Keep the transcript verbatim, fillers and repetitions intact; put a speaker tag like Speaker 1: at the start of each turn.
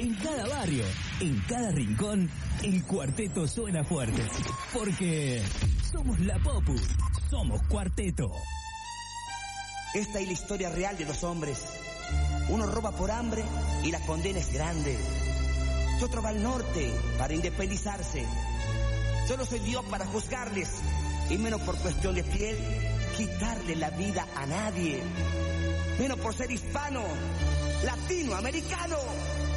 Speaker 1: en cada barrio, en cada rincón, el cuarteto suena fuerte. Porque somos la Popu, somos Cuarteto.
Speaker 2: Esta es la historia real de dos hombres. Uno roba por hambre y la condena es grande. Y otro va al norte para independizarse. Yo no soy Dios para juzgarles, y menos por cuestión de piel, quitarle la vida a nadie. Menos por ser hispano, latinoamericano.